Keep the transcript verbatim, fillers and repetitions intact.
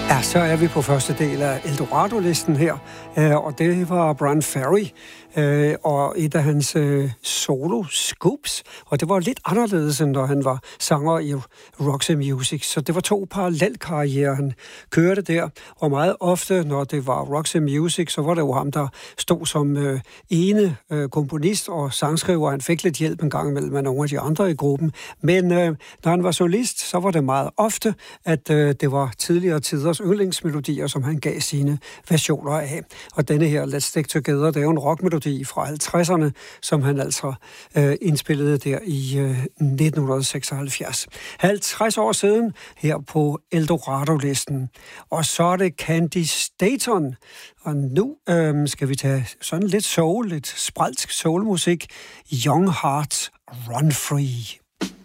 Ja, så er vi på første del af Eldorado-listen her, og det var Bryan Ferry og et af hans solo-scoops, og det var lidt anderledes, end når han var sanger i Roxy Music, så det var to parallelkarrierer, han kørte der, og meget ofte, når det var Roxy Music, så var det jo ham, der stod som øh, ene øh, komponist og sangskriver. Han fik lidt hjælp en gang imellem af nogle af de andre i gruppen, men øh, når han var solist, så var det meget ofte, at øh, det var tidligere tiders yndlingsmelodier, som han gav sine versioner af. Og denne her Let's Stick Together, det er jo en rockmelodi fra halvtredserne, som han altså øh, indspillede der i øh, nitten seksoghalvfjerds. halvtreds år siden her på Eldorado-listen. Og så er det Candi Staton. Og nu øh, skal vi tage sådan lidt soul, lidt spralsk soulmusik. Young Hearts Run Free.